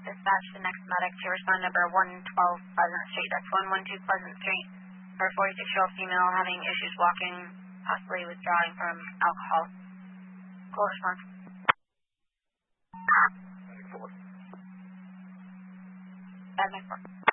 Dispatch the next medic to respond number 112 Pleasant Street. That's 112 Pleasant Street. For a 46-year-old female having issues walking, possibly withdrawing from alcohol. Call response. Medic 4.